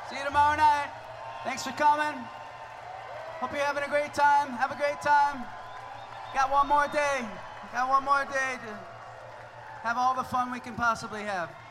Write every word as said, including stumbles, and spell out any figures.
See you tomorrow night. Thanks for coming. Hope you're having a great time. Have a great time. Got one more day. Got one more day to have all the fun we can possibly have.